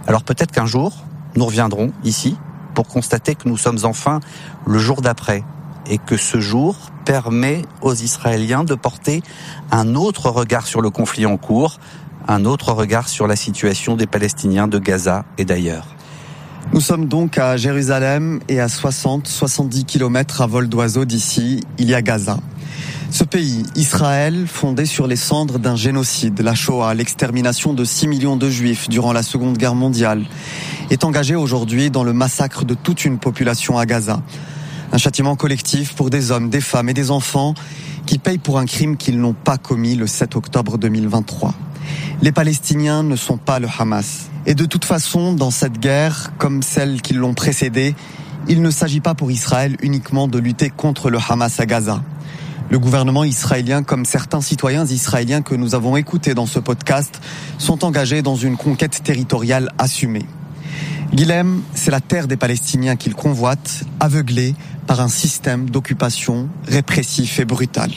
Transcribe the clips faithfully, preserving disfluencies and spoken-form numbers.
Alors peut-être qu'un jour, nous reviendrons ici pour constater que nous sommes enfin le jour d'après et que ce jour permet aux Israéliens de porter un autre regard sur le conflit en cours, un autre regard sur la situation des Palestiniens de Gaza et d'ailleurs. Nous sommes donc à Jérusalem et à soixante à soixante-dix kilomètres à vol d'oiseau d'ici, il y a Gaza. Ce pays, Israël, fondé sur les cendres d'un génocide, la Shoah, l'extermination de six millions de Juifs durant la Seconde Guerre mondiale, est engagé aujourd'hui dans le massacre de toute une population à Gaza. Un châtiment collectif pour des hommes, des femmes et des enfants qui payent pour un crime qu'ils n'ont pas commis le sept octobre deux mille vingt-trois. Les Palestiniens ne sont pas le Hamas. Et de toute façon, dans cette guerre, comme celles qui l'ont précédée, il ne s'agit pas pour Israël uniquement de lutter contre le Hamas à Gaza. Le gouvernement israélien, comme certains citoyens israéliens que nous avons écoutés dans ce podcast, sont engagés dans une conquête territoriale assumée. Guilhem, c'est la terre des Palestiniens qu'ils convoitent, aveuglés par un système d'occupation répressif et brutal.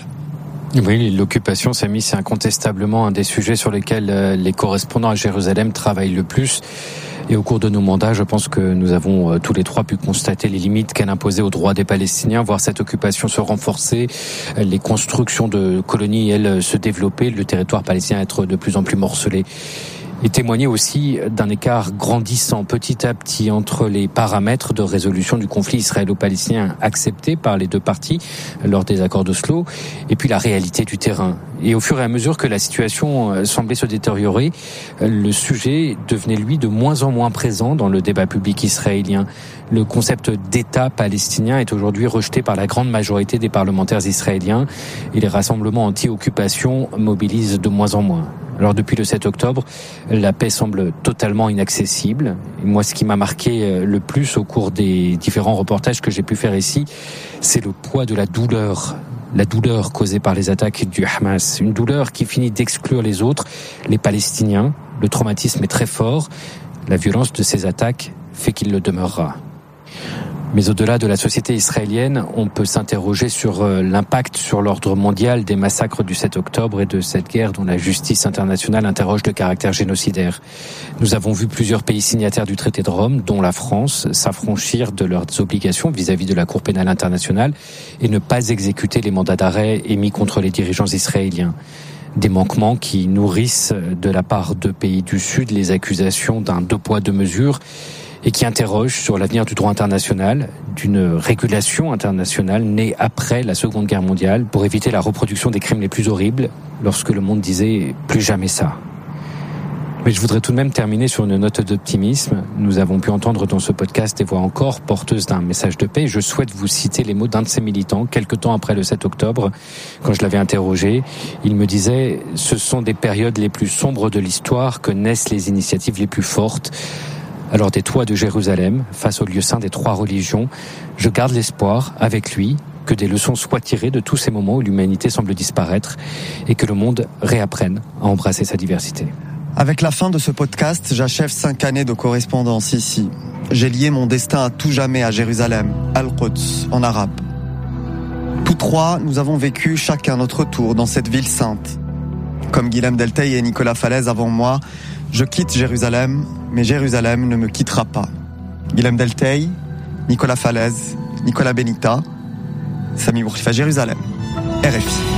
Oui, l'occupation, Samy, c'est incontestablement un des sujets sur lesquels les correspondants à Jérusalem travaillent le plus. Et au cours de nos mandats, je pense que nous avons tous les trois pu constater les limites qu'elle imposait aux droits des Palestiniens, voir cette occupation se renforcer, les constructions de colonies, elles, se développer, le territoire palestinien être de plus en plus morcelé. Et témoigner aussi d'un écart grandissant petit à petit entre les paramètres de résolution du conflit israélo-palestinien acceptés par les deux parties lors des accords d'Oslo et puis la réalité du terrain. Et au fur et à mesure que la situation semblait se détériorer, le sujet devenait lui de moins en moins présent dans le débat public israélien. Le concept d'État palestinien est aujourd'hui rejeté par la grande majorité des parlementaires israéliens et les rassemblements anti-occupation mobilisent de moins en moins. Alors depuis le sept octobre, la paix semble totalement inaccessible. Et moi, ce qui m'a marqué le plus au cours des différents reportages que j'ai pu faire ici, c'est le poids de la douleur. La douleur causée par les attaques du Hamas. Une douleur qui finit d'exclure les autres, les Palestiniens. Le traumatisme est très fort. La violence de ces attaques fait qu'il le demeurera. Mais au-delà de la société israélienne, on peut s'interroger sur l'impact sur l'ordre mondial des massacres du sept octobre et de cette guerre dont la justice internationale interroge le caractère génocidaire. Nous avons vu plusieurs pays signataires du traité de Rome, dont la France, s'affranchir de leurs obligations vis-à-vis de la Cour pénale internationale et ne pas exécuter les mandats d'arrêt émis contre les dirigeants israéliens. Des manquements qui nourrissent de la part de pays du Sud les accusations d'un deux poids deux mesures et qui interroge sur l'avenir du droit international, d'une régulation internationale née après la Seconde Guerre mondiale pour éviter la reproduction des crimes les plus horribles lorsque le monde disait « plus jamais ça ». Mais je voudrais tout de même terminer sur une note d'optimisme. Nous avons pu entendre dans ce podcast des voix encore porteuses d'un message de paix. Je souhaite vous citer les mots d'un de ces militants, quelque temps après le sept octobre, quand je l'avais interrogé. Il me disait « Ce sont des périodes les plus sombres de l'histoire que naissent les initiatives les plus fortes ». Alors des toits de Jérusalem, face au lieu saint des trois religions, je garde l'espoir, avec lui, que des leçons soient tirées de tous ces moments où l'humanité semble disparaître et que le monde réapprenne à embrasser sa diversité. Avec la fin de ce podcast, j'achève cinq années de correspondance ici. J'ai lié mon destin à tout jamais à Jérusalem, Al-Quds, en arabe. Tous trois, nous avons vécu chacun notre tour dans cette ville sainte. Comme Guilhem Delteil et Nicolas Falaise avant moi, je quitte Jérusalem, mais Jérusalem ne me quittera pas. Guilhem Delteil, Nicolas Falaise, Nicolas Benita, Samy Bourchifa, Jérusalem, R F I.